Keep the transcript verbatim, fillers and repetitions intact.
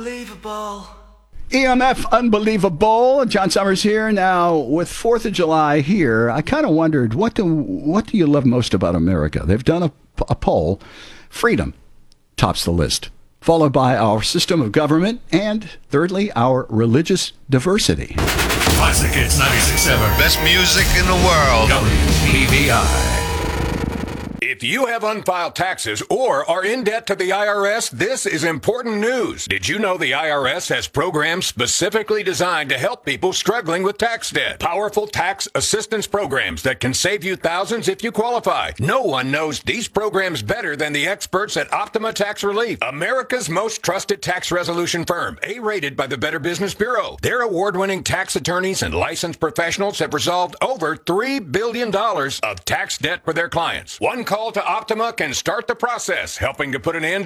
Unbelievable. E M F Unbelievable. John Summers here. Now, with fourth of July here, I kind of wondered, what do what do you love most about America? They've done a, a poll. Freedom tops the list, followed by our system of government, and thirdly, our religious diversity. Classic Hits ninety-six point seven. Best music in the world. W P V I. If you have unfiled taxes or are in debt to the I R S, this is important news. Did you know the I R S has programs specifically designed to help people struggling with tax debt? Powerful tax assistance programs that can save you thousands if you qualify. No one knows these programs better than the experts at Optima Tax Relief, America's most trusted tax resolution firm, A-rated by the Better Business Bureau. Their award-winning tax attorneys and licensed professionals have resolved over three billion dollars of tax debt for their clients. One call to Optima can start the process, helping to put an end